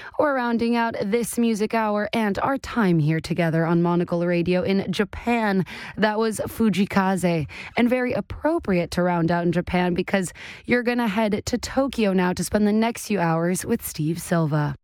We're rounding out this music hour and our time here together on Monocle Radio in Japan. That was Fujikaze, and very appropriate to round out in Japan because you're going to head to Tokyo now to spend the next few hours with Steve Silva.